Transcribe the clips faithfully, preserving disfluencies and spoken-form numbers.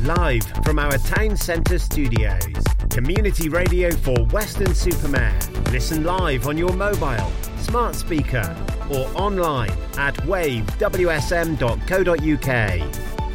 Live from our town centre studios. Community radio for Weston-super-Mare. Listen live on your mobile, smart speaker or online at wave w s m dot co dot u k.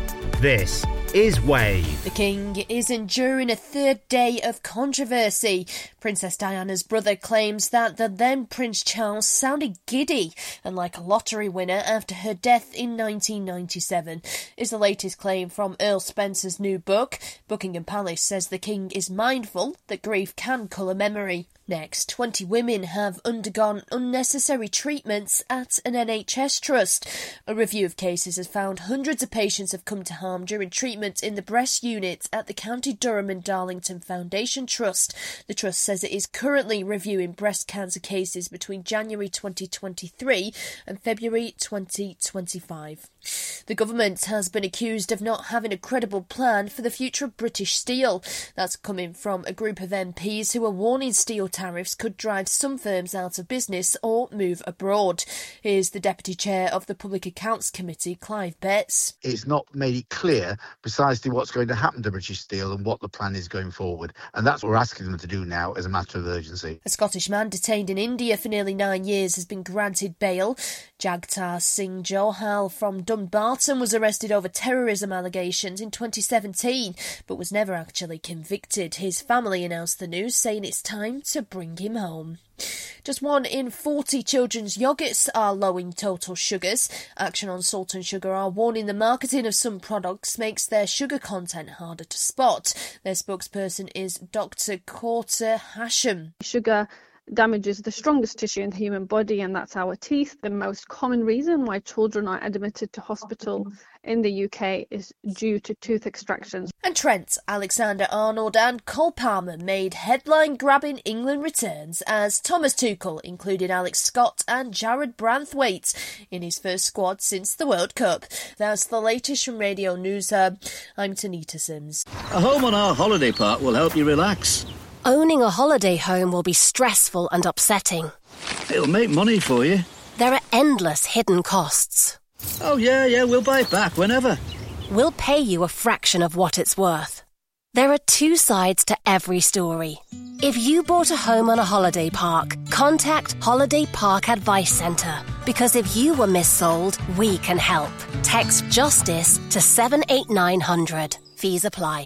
This is Wave. The King is enduring a third day of controversy. Princess Diana's brother claims that the then Prince Charles sounded giddy and like a lottery winner after her death in nineteen ninety-seven. Is the latest claim from Earl Spencer's new book. Buckingham Palace says the King is mindful that grief can colour memory. Next, twenty women have undergone unnecessary treatments at an N H S trust. A review of cases has found hundreds of patients have come to harm during treatment in the breast unit at the County Durham and Darlington Foundation Trust. The trust says it is currently reviewing breast cancer cases between January twenty twenty-three and February twenty twenty-five. The government has been accused of not having a credible plan for the future of British steel. That's coming from a group of M Ps who are warning steel tariffs could drive some firms out of business or move abroad. Here's the Deputy Chair of the Public Accounts Committee, Clive Betts. It's not made it clear precisely what's going to happen to British Steel and what the plan is going forward. And that's what we're asking them to do now as a matter of urgency. A Scottish man detained in India for nearly nine years has been granted bail. Jagtar Singh Johal from Dumbarton was arrested over terrorism allegations in twenty seventeen, but was never actually convicted. His family announced the news, saying it's time to bring him home. Just one in forty children's yogurts are low in total sugars. Action on Salt and Sugar are warning the marketing of some products makes their sugar content harder to spot. Their spokesperson is Doctor Kauter Hasham. Sugar damages the strongest tissue in the human body, and that's our teeth. The most common reason why children are admitted to hospital in the U K is due to tooth extractions. And Trent Alexander-Arnold and Cole Palmer made headline-grabbing England returns as Thomas Tuchel included Alex Scott and Jared Branthwaite in his first squad since the World Cup. That's the latest from Radio News Hub. I'm Tanita Sims. A home on our holiday park will help you relax. Owning a holiday home will be stressful and upsetting. It'll make money for you. There are endless hidden costs. Oh, yeah, yeah, we'll buy it back whenever. We'll pay you a fraction of what it's worth. There are two sides to every story. If you bought a home on a holiday park, contact Holiday Park Advice Centre. Because if you were missold, we can help. Text JUSTICE to seven eight nine hundred. Fees apply.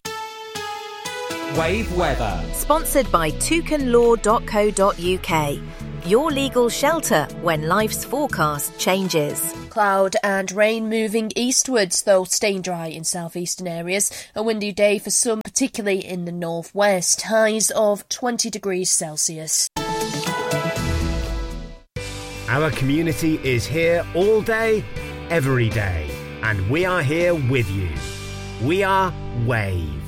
Wave weather. Sponsored by toucan law dot co dot u k. Your legal shelter when life's forecast changes. Cloud and rain moving eastwards, though staying dry in southeastern areas. A windy day for some, particularly in the northwest. Highs of twenty degrees Celsius. Our community is here all day, every day, and we are here with you. We are Wave.